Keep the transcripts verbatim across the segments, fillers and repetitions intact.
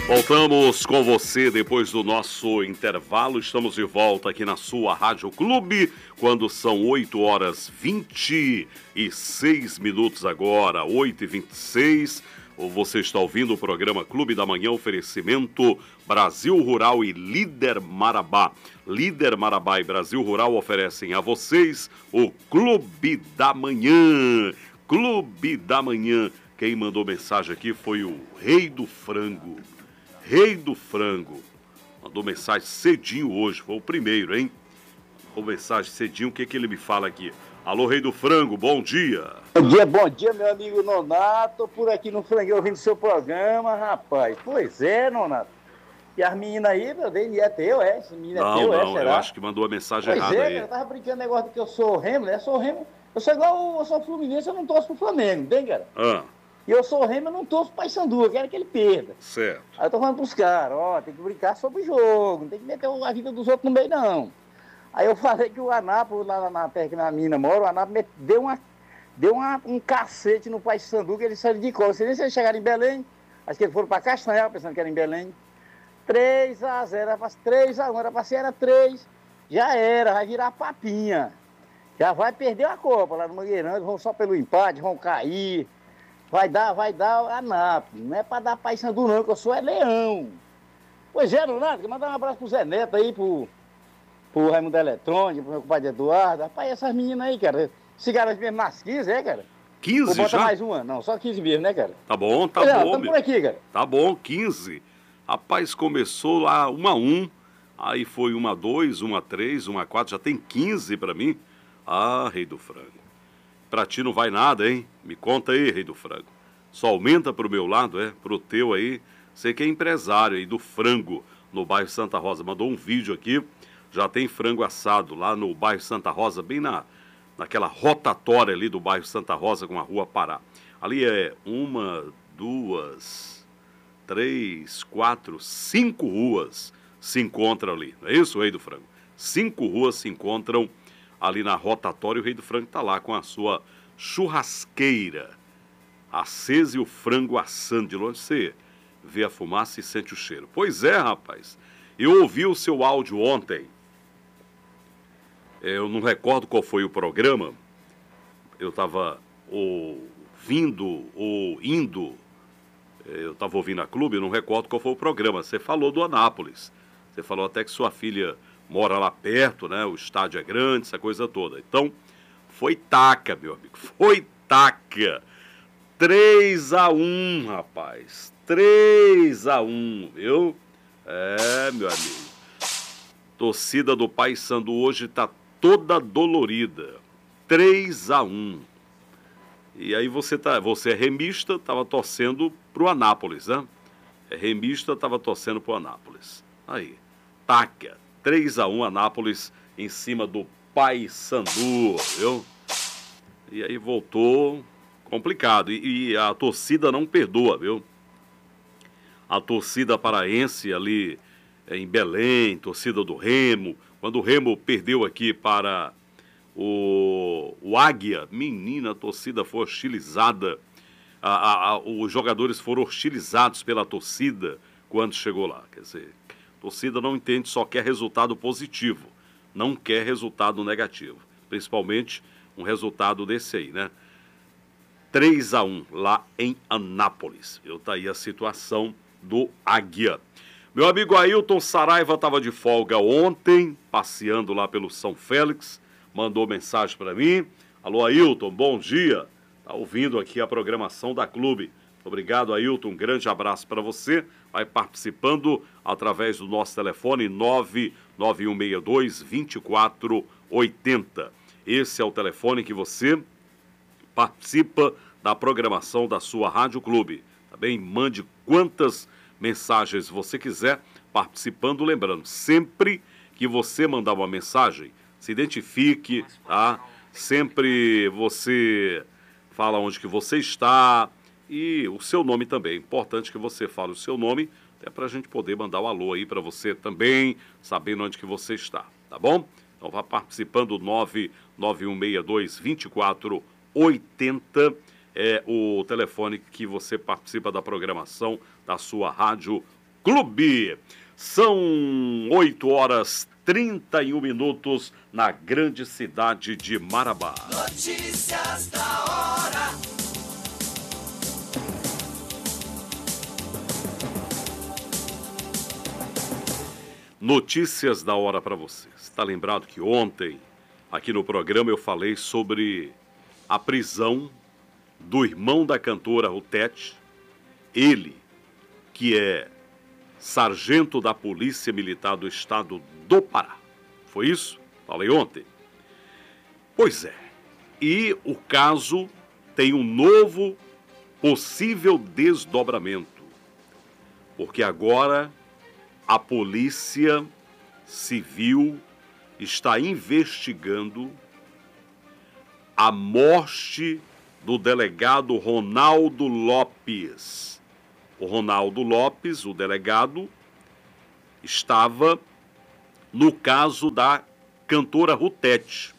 Voltamos com você depois do nosso intervalo. Estamos de volta aqui na sua Rádio Clube, quando são oito horas vinte e seis minutos agora, oito e vinte e seis. Você está ouvindo o programa Clube da Manhã, oferecimento Brasil Rural e Líder Marabá. Líder Marabá e Brasil Rural oferecem a vocês o Clube da Manhã. Clube da Manhã. Quem mandou mensagem aqui foi o Rei do Frango. Rei do Frango. Mandou mensagem cedinho hoje, foi o primeiro, hein? Mandou mensagem cedinho, o que que ele me fala aqui? Alô, Rei do Frango, bom dia. Bom dia, bom dia, meu amigo Nonato. Por aqui no Franguinho ouvindo seu programa, rapaz. Pois é, Nonato. E as meninas aí, meu Deus, é teu, é? Esse menino não, é teu, não, é? Não, Será? Eu acho que mandou a mensagem pois errada é, aí. Cara, eu tava brincando negócio de que eu sou Remo, né? Eu sou Remo. Eu sou igual, eu sou Fluminense, eu não torço pro Flamengo, tem, cara? Ah. E eu sou Remo, eu não torço pro Paysandu, eu quero que ele perda. Certo. Aí eu tô falando pros caras, ó, tem que brincar sobre o jogo, não tem que meter a vida dos outros no meio, não. Aí eu falei que o Anápolis, lá na terra que na mina mora, o Anápolis deu, uma, deu uma, um cacete no Paysandu, que eles saíram de cola. Não sei nem se eles chegaram em Belém, acho que eles foram pra Castanhal, pensando que era em Belém. três a zero, era pra três a um, era pra ser, era três, já era, vai virar papinha. Já vai perder a Copa lá no Mangueirão, eles vão só pelo empate, vão cair. Vai dar, vai dar Anápolis. Não é pra dar Paysandu não, que eu sou é leão. Pois é, Nonato, quer mandar um abraço pro Zé Neto aí, pro, pro Raimundo Eletrônico, pro meu compadre Eduardo. Rapaz, essas meninas aí, cara, esse cara mesmo nas quinze, é, cara? quinze Ou bota já? mais uma? Não, só quinze mesmo, né, cara? Tá bom, tá Pois bom. É, estamos por aqui, cara. Tá bom, quinze. Rapaz, começou lá um a um, aí foi um a dois, um a três, um a quatro, já tem quinze pra mim. Ah, Rei do Frango. Pra ti não vai nada, hein? Me conta aí, Rei do Frango. Só aumenta pro meu lado, é? Pro teu aí. Você que é empresário aí do frango no bairro Santa Rosa. Mandou um vídeo aqui. Já tem frango assado lá no bairro Santa Rosa, bem na, naquela rotatória ali do bairro Santa Rosa com a Rua Pará. Ali é uma, duas, três, quatro, cinco ruas se encontram ali. Não é isso, Rei do Frango? Cinco ruas se encontram ali na rotatória. O Rei do Frango está lá com a sua churrasqueira acesa e o frango assando. De longe você vê a fumaça e sente o cheiro. Pois é, rapaz. Eu ouvi o seu áudio ontem. Eu não recordo qual foi o programa. Eu estava ouvindo ou indo. Eu estava ouvindo a clube, eu não recordo qual foi o programa. Você falou do Anápolis. Você falou até que sua filha mora lá perto, né? O estádio é grande, essa coisa toda. Então, foi taca, meu amigo. Foi taca. três a um, rapaz. três a um, viu? É, meu amigo. Torcida do Paysandu hoje tá toda dolorida. três a um. E aí você, tá, você é remista, tava torcendo pro Anápolis, né? É remista, tava torcendo pro Anápolis. Aí, taca. três a um Anápolis em cima do Paysandu, viu? E aí voltou complicado. E, e a torcida não perdoa, viu? A torcida paraense ali em Belém, torcida do Remo, quando o Remo perdeu aqui para o, o Águia, menina, a torcida foi hostilizada. A, a, a, os jogadores foram hostilizados pela torcida quando chegou lá. Quer dizer, a torcida não entende, só quer resultado positivo, não quer resultado negativo. Principalmente um resultado desse aí, né? três a um lá em Anápolis. Eu tá aí a situação do Águia. Meu amigo Ailton Saraiva estava de folga ontem, passeando lá pelo São Félix, mandou mensagem para mim. Alô, Ailton, bom dia. Tá ouvindo aqui a programação da Clube. Obrigado, Ailton, um grande abraço para você. Vai participando através do nosso telefone nove nove um seis dois, dois quatro oito zero. Esse é o telefone que você participa da programação da sua Rádio Clube. Também mande quantas mensagens você quiser participando. Lembrando, sempre que você mandar uma mensagem, se identifique, tá? Sempre você fala onde que você está e o seu nome também. É importante que você fale o seu nome, até para a gente poder mandar o alô aí para você também, sabendo onde que você está, tá bom? Então vá participando, nove nove um seis dois, dois quatro oito zero é o telefone que você participa da programação da sua Rádio Clube. São oito horas e trinta e um minutos na grande cidade de Marabá. Notícias da hora. Notícias da hora para você. Está lembrado que ontem, aqui no programa, eu falei sobre a prisão do irmão da cantora Rutete, ele, que é sargento da Polícia Militar do Estado do Pará. Foi isso? Falei ontem. Pois é. E o caso tem um novo possível desdobramento. Porque agora a Polícia Civil está investigando a morte do delegado Ronaldo Lopes. O Ronaldo Lopes, o delegado, estava no caso da cantora Rutete.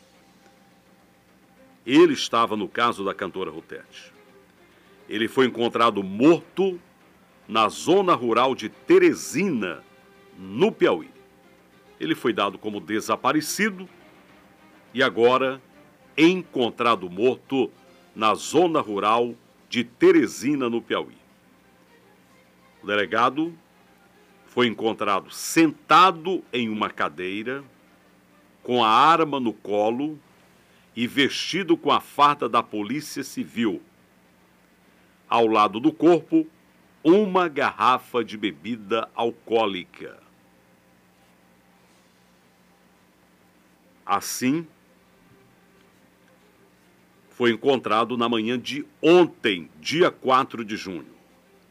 Ele estava no caso da cantora Rutete. Ele foi encontrado morto na zona rural de Teresina, no Piauí. Ele foi dado como desaparecido e agora encontrado morto na zona rural de Teresina, no Piauí. O delegado foi encontrado sentado em uma cadeira, com a arma no colo e vestido com a farda da Polícia Civil. Ao lado do corpo, uma garrafa de bebida alcoólica. Assim, foi encontrado na manhã de ontem, dia quatro de junho.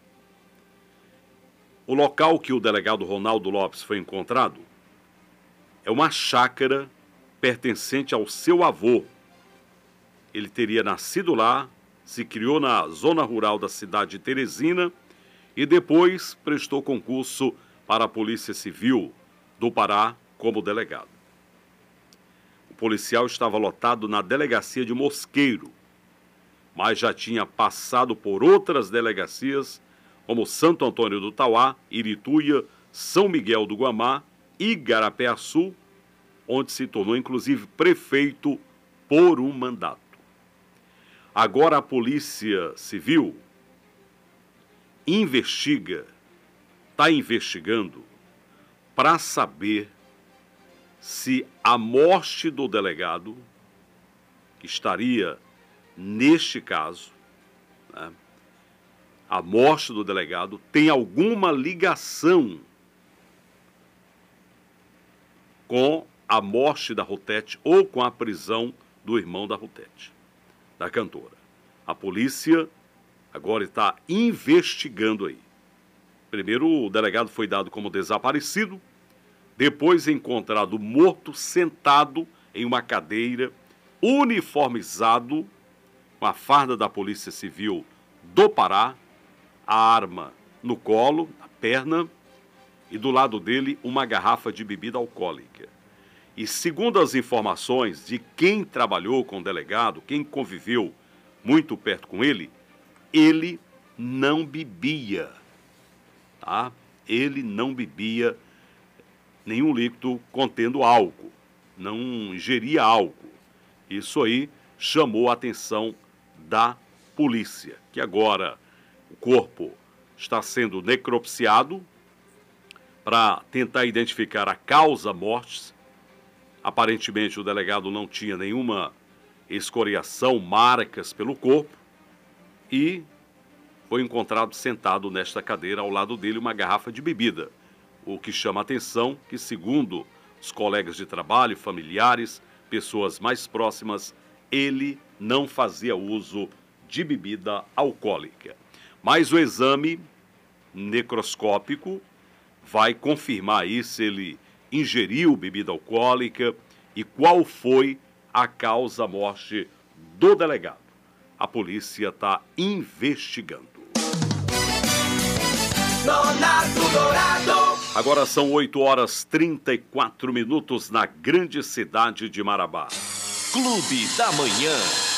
O local que o delegado Ronaldo Lopes foi encontrado é uma chácara pertencente ao seu avô. Ele teria nascido lá, se criou na zona rural da cidade de Teresina e depois prestou concurso para a Polícia Civil do Pará como delegado. O policial estava lotado na delegacia de Mosqueiro, mas já tinha passado por outras delegacias como Santo Antônio do Tauá, Irituia, São Miguel do Guamá e Igarapé-Açu, onde se tornou inclusive prefeito por um mandato. Agora a Polícia Civil investiga, está investigando para saber se a morte do delegado, que estaria neste caso, né, a morte do delegado tem alguma ligação com a morte da Rutete ou com a prisão do irmão da Rutete, da cantora. A polícia agora está investigando aí. Primeiro, o delegado foi dado como desaparecido, depois encontrado morto, sentado em uma cadeira, uniformizado, com a farda da Polícia Civil do Pará, a arma no colo, na perna, e do lado dele uma garrafa de bebida alcoólica. E segundo as informações de quem trabalhou com o delegado, quem conviveu muito perto com ele, ele não bebia, tá? Ele não bebia nenhum líquido contendo álcool, não ingeria álcool. Isso aí chamou a atenção da polícia, que agora o corpo está sendo necropsiado para tentar identificar a causa mortis. Aparentemente o delegado não tinha nenhuma escoriação, marcas pelo corpo e foi encontrado sentado nesta cadeira, ao lado dele uma garrafa de bebida. O que chama a atenção que, segundo os colegas de trabalho, familiares, pessoas mais próximas, ele não fazia uso de bebida alcoólica. Mas o exame necroscópico vai confirmar aí se ele ingeriu bebida alcoólica e qual foi a causa-morte do delegado. A polícia está investigando. Dourado, Dourado. Agora são oito horas e trinta e quatro minutos na grande cidade de Marabá. Clube da Manhã.